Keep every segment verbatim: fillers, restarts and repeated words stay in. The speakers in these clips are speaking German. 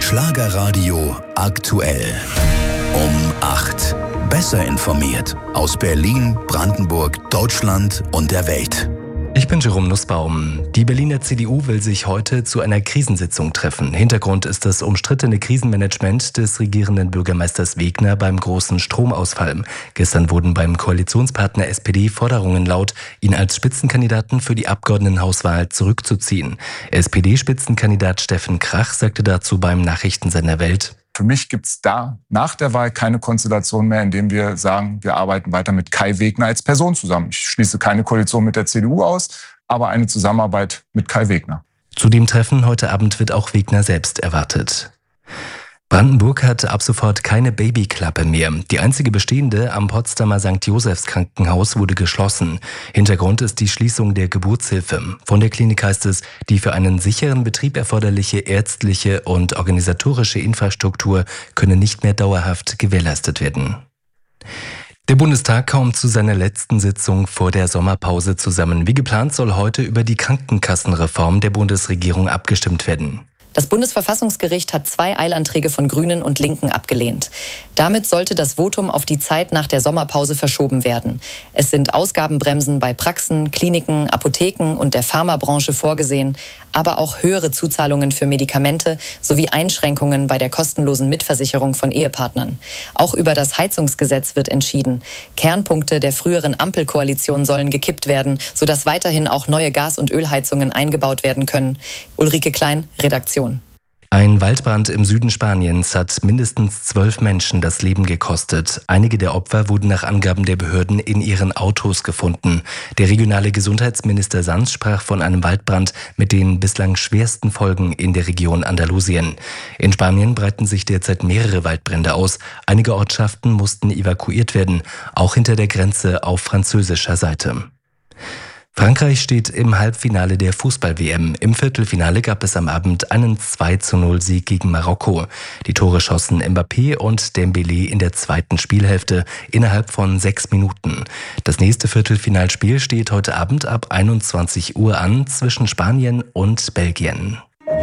Schlagerradio aktuell. Um acht. Besser informiert aus Berlin, Brandenburg, Deutschland und der Welt. Ich bin Jerome Nussbaum. Die Berliner C D U will sich heute zu einer Krisensitzung treffen. Hintergrund ist das umstrittene Krisenmanagement des regierenden Bürgermeisters Wegner beim großen Stromausfall. Gestern wurden beim Koalitionspartner S P D Forderungen laut, ihn als Spitzenkandidaten für die Abgeordnetenhauswahl zurückzuziehen. S P D-Spitzenkandidat Steffen Krach sagte dazu beim Nachrichtensender Welt: Für mich gibt es da nach der Wahl keine Konstellation mehr, in dem wir sagen, wir arbeiten weiter mit Kai Wegner als Person zusammen. Ich schließe keine Koalition mit der C D U aus, aber eine Zusammenarbeit mit Kai Wegner. Zu dem Treffen heute Abend wird auch Wegner selbst erwartet. Brandenburg hat ab sofort keine Babyklappe mehr. Die einzige bestehende am Potsdamer Sankt Josephs Krankenhaus wurde geschlossen. Hintergrund ist die Schließung der Geburtshilfe. Von der Klinik heißt es, die für einen sicheren Betrieb erforderliche ärztliche und organisatorische Infrastruktur könne nicht mehr dauerhaft gewährleistet werden. Der Bundestag kommt zu seiner letzten Sitzung vor der Sommerpause zusammen. Wie geplant soll heute über die Krankenkassenreform der Bundesregierung abgestimmt werden. Das Bundesverfassungsgericht hat zwei Eilanträge von Grünen und Linken abgelehnt. Damit sollte das Votum auf die Zeit nach der Sommerpause verschoben werden. Es sind Ausgabenbremsen bei Praxen, Kliniken, Apotheken und der Pharmabranche vorgesehen, aber auch höhere Zuzahlungen für Medikamente sowie Einschränkungen bei der kostenlosen Mitversicherung von Ehepartnern. Auch über das Heizungsgesetz wird entschieden. Kernpunkte der früheren Ampelkoalition sollen gekippt werden, sodass weiterhin auch neue Gas- und Ölheizungen eingebaut werden können. Ulrike Klein, Redaktion. Ein Waldbrand im Süden Spaniens hat mindestens zwölf Menschen das Leben gekostet. Einige der Opfer wurden nach Angaben der Behörden in ihren Autos gefunden. Der regionale Gesundheitsminister Sanz sprach von einem Waldbrand mit den bislang schwersten Folgen in der Region Andalusien. In Spanien breiten sich derzeit mehrere Waldbrände aus. Einige Ortschaften mussten evakuiert werden, auch hinter der Grenze auf französischer Seite. Frankreich steht im Halbfinale der Fußball-W M. Im Viertelfinale gab es am Abend einen zwei zu null Sieg gegen Marokko. Die Tore schossen Mbappé und Dembélé in der zweiten Spielhälfte innerhalb von sechs Minuten. Das nächste Viertelfinalspiel steht heute Abend ab einundzwanzig Uhr an zwischen Spanien und Belgien.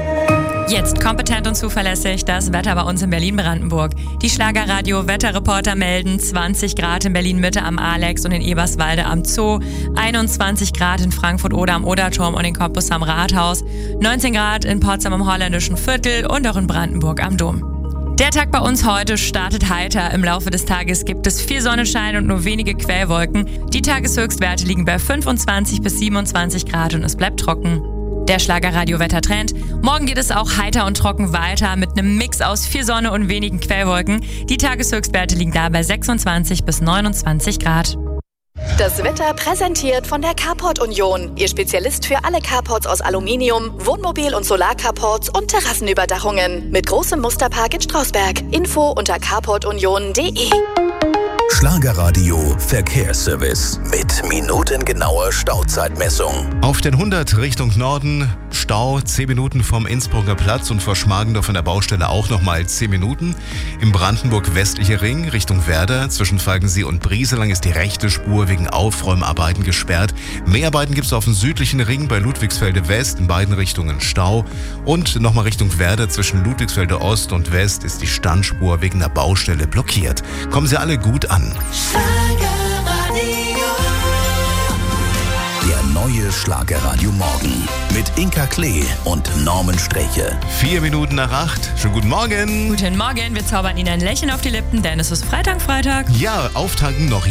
Jetzt kompetent und zuverlässig das Wetter bei uns in Berlin-Brandenburg. Die Schlagerradio-Wetterreporter melden zwanzig Grad in Berlin-Mitte am Alex und in Eberswalde am Zoo, einundzwanzig Grad in Frankfurt-Oder am Oderturm und in Cottbus am Rathaus, neunzehn Grad in Potsdam am Holländischen Viertel und auch in Brandenburg am Dom. Der Tag bei uns heute startet heiter. Im Laufe des Tages gibt es viel Sonnenschein und nur wenige Quellwolken. Die Tageshöchstwerte liegen bei fünfundzwanzig bis siebenundzwanzig Grad und es bleibt trocken. Der Schlagerradio-Wettertrend. Morgen geht es auch heiter und trocken weiter mit einem Mix aus viel Sonne und wenigen Quellwolken. Die Tageshöchstwerte liegen da bei sechsundzwanzig bis neunundzwanzig Grad. Das Wetter präsentiert von der Carport Union. Ihr Spezialist für alle Carports aus Aluminium, Wohnmobil- und Solarcarports und Terrassenüberdachungen. Mit großem Musterpark in Strausberg. Info unter carport union punkt de. Schlagerradio Verkehrsservice mit minutengenauer Stauzeitmessung. Auf den hundert Richtung Norden Stau zehn Minuten vom Innsbrucker Platz und vor Schmargendorf an der Baustelle auch nochmal zehn Minuten. Im Brandenburg-westliche Ring Richtung Werder zwischen Falkensee und Brieselang ist die rechte Spur wegen Aufräumarbeiten gesperrt. Mehrarbeiten gibt es auf dem südlichen Ring bei Ludwigsfelde West in beiden Richtungen Stau. Und nochmal Richtung Werder zwischen Ludwigsfelde Ost und West ist die Standspur wegen der Baustelle blockiert. Kommen Sie alle gut an. Der neue Schlagerradio Morgen mit Inka Klee und Norman Streche. Vier Minuten nach acht. Schönen guten Morgen. Guten Morgen, wir zaubern Ihnen ein Lächeln auf die Lippen, denn es ist Freitag, Freitag. Ja, auftanken noch